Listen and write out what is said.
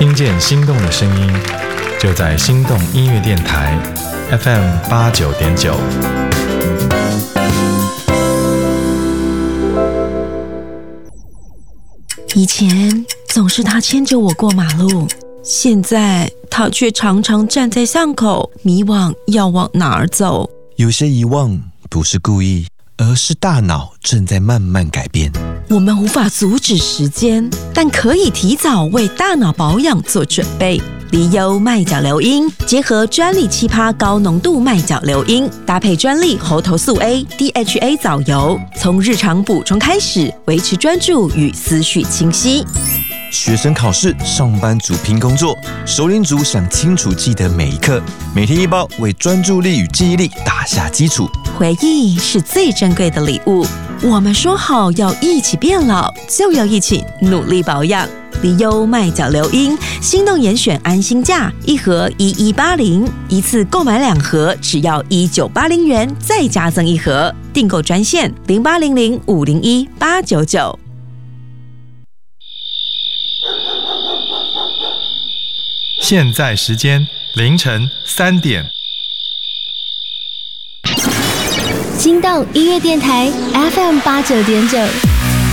听见心动的声音，就在心动音乐电台 FM89.9。 以前总是他牵着我过马路，现在他却常常站在巷口，迷惘要往哪儿走。 有些遗忘不是故意，而是大脑正在慢慢改变。 我们无法阻止时间，但可以提早为大脑保养做准备。离忧麦角硫因结合专利7%高浓度麦角硫因，搭配专利猴头素 A、DHA 藻油，从日常补充开始，维持专注与思绪清晰。 学生考试，上班族拼工作，首领族想清楚记得每一刻，每天一包，为专注力与记忆力打下基础。 回忆是最珍贵的礼物，我们说好要一起变老，就要一起努力保养。离忧麦角硫因心动严选安心价，一盒1180，一次购买2盒只要1980元，再加赠1盒。订购专线0800-501-899。 现在时间凌晨3点。 心动音乐电台 FM89.9。